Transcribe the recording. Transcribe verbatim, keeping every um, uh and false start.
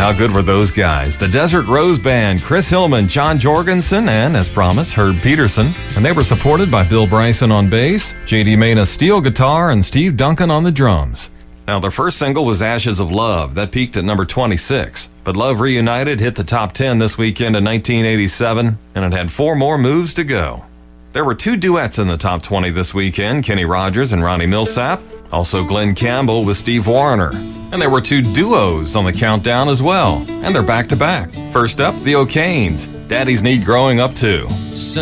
how good were those guys? The Desert Rose Band, Chris Hillman, John Jorgensen, and, as promised, Herb Peterson. And they were supported by Bill Bryson on bass, J D Mayna steel guitar, and Steve Duncan on the drums. Now, their first single was Ashes of Love. That peaked at number twenty-six. But Love Reunited hit the top ten this weekend in nineteen eighty-seven, and it had four more moves to go. There were two duets in the top twenty this weekend, Kenny Rogers and Ronnie Milsap. Also Glenn Campbell with Steve Wariner. And there were two duos on the countdown as well, and they're back-to-back. First up, the O'Kanes, Daddies Need Growing Up Too.